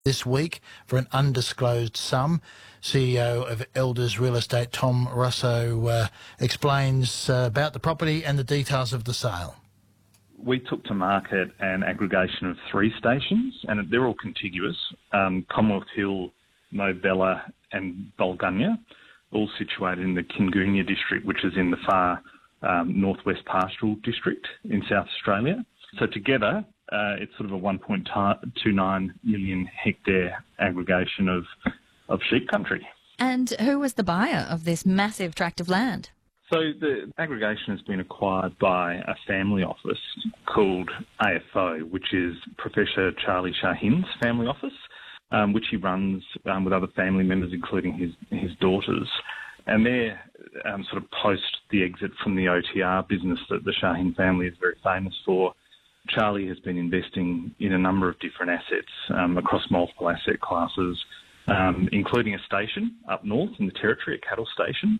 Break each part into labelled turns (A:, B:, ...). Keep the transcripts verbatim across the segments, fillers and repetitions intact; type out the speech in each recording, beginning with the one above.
A: this week for an undisclosed sum. C E O of Elders Real Estate, Tom Russo, uh, explains uh, about the property and the details of the sale.
B: We took to market an aggregation of three stations, and they're all contiguous, um, Commonwealth Hill, Mobella and Bulgunya, all situated in the Kingunya district, which is in the far um, northwest pastoral district in South Australia. So together, uh, it's sort of a one point two nine million hectare aggregation of, of sheep country.
C: And who was the buyer of this massive tract of land?
B: So the aggregation has been acquired by a family office called A F O, which is Professor Charlie Shahin's family office, um, which he runs um, with other family members, including his, his daughters. And they're um, sort of post the exit from the O T R business that the Shahin family is very famous for. Charlie has been investing in a number of different assets um, across multiple asset classes, um, including a station up north in the Territory, a cattle station.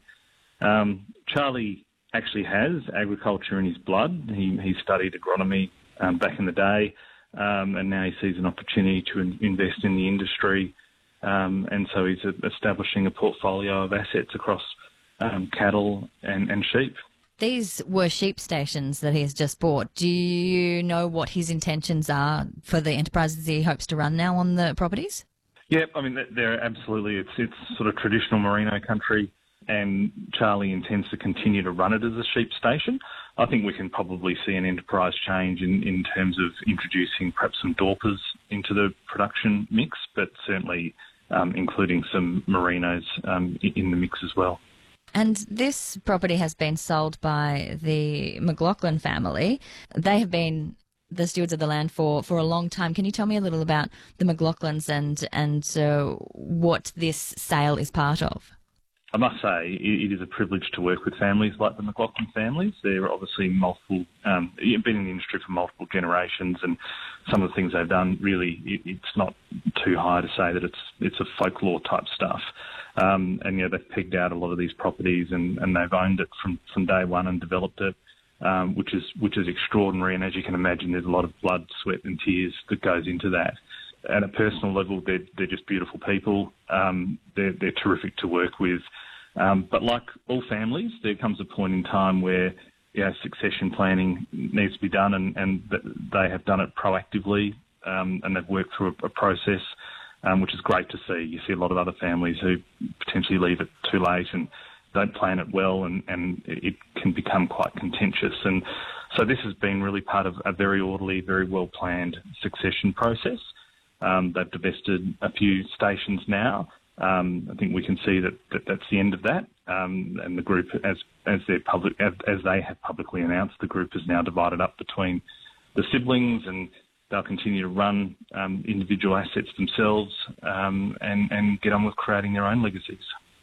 B: Um, Charlie actually has agriculture in his blood. He, he studied agronomy um, back in the day, um, and now he sees an opportunity to in, invest in the industry, um, and so he's establishing a portfolio of assets across um, cattle and, and sheep.
C: These were sheep stations that he has just bought. Do you know what his intentions are for the enterprises he hopes to run now on the properties?
B: Yeah, I mean, they're absolutely, it's, it's sort of traditional merino country, and Charlie intends to continue to run it as a sheep station. I think we can probably see an enterprise change in, in terms of introducing perhaps some Dorpers into the production mix, but certainly um, including some merinos um, in the mix as well.
C: And this property has been sold by the McLaughlin family. They have been the stewards of the land for, for a long time. Can you tell me a little about the McLaughlins and, and uh, what this sale is part of?
B: I must say it is a privilege to work with families like the McLaughlin families. They're obviously multiple, um, been in the industry for multiple generations, and some of the things they've done, really, it, it's not too high to say that it's it's a folklore type stuff. Um, and, yeah, they've pegged out a lot of these properties and, and they've owned it from, from day one and developed it, um, which is which is extraordinary. And as you can imagine, there's a lot of blood, sweat and tears that goes into that. At a personal level, they're, they're just beautiful people. Um, they're, they're terrific to work with. Um, but like all families, there comes a point in time where you know, succession planning needs to be done, and, and they have done it proactively, um, and they've worked through a, a process, um, which is great to see. You see a lot of other families who potentially leave it too late and don't plan it well, and, and it can become quite contentious. And so this has been really part of a very orderly, very well-planned succession process. Um, they've divested a few stations now. Um, I think we can see that, that that's the end of that. Um, and the group, as as they're public, as, as they have publicly announced, the group is now divided up between the siblings, and they'll continue to run um, individual assets themselves um, and and get on with creating their own legacies.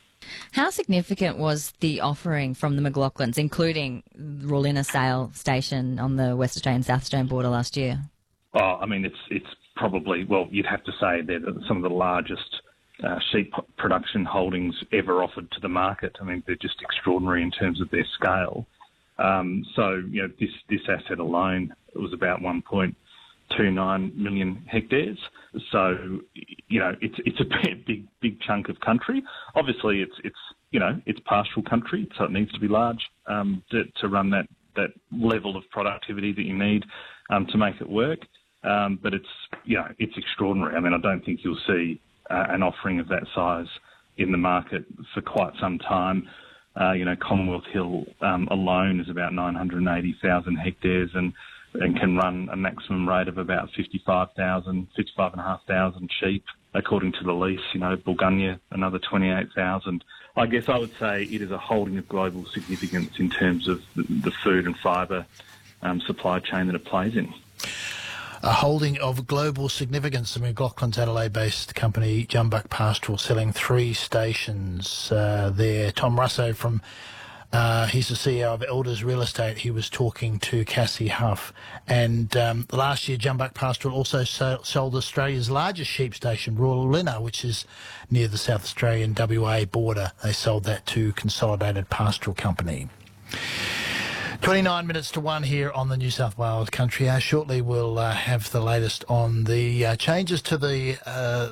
C: How significant was the offering from the McLaughlins, including the Rawlinna Sale Station on the West Australian South Australian border last year?
B: Oh, I mean, it's it's probably, well, you'd have to say they're some of the largest uh, sheep production holdings ever offered to the market. I mean, they're just extraordinary in terms of their scale. Um, so, you know, this, this asset alone, it was about one point two nine million hectares. So, you know, it's it's a big, big chunk of country. Obviously, it's, it's you know, it's pastoral country, so it needs to be large um, to, to run that, that level of productivity that you need um, to make it work. Um, but it's, you know, it's extraordinary. I mean, I don't think you'll see uh, an offering of that size in the market for quite some time. Uh, you know, Commonwealth Hill um, alone is about nine hundred eighty thousand hectares and, and can run a maximum rate of about fifty-five thousand, fifty-five thousand five hundred sheep, according to the lease. You know, Bulgunya, another twenty-eight thousand. I guess I would say it is a holding of global significance in terms of the, the food and fibre um, supply chain that it plays in.
A: A holding of global significance. The McLaughlin's Adelaide-based company, Jumbuck Pastoral, selling three stations uh, there. Tom Russo from, uh, he's the C E O of Elders Real Estate. He was talking to Cassie Huff. And um, last year, Jumbuck Pastoral also so- sold Australia's largest sheep station, Rawlinna, which is near the South Australian W A border. They sold that to Consolidated Pastoral Company. twenty-nine minutes to one here on the New South Wales Country Hour. Shortly we'll uh, have the latest on the uh, changes to the uh,